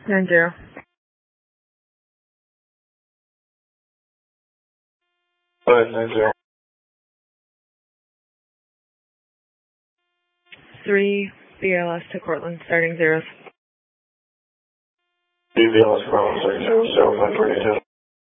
90. 590. 3 BLS to Cortland, starting zeros. 3 BLS Cortland, starting 0, 0542.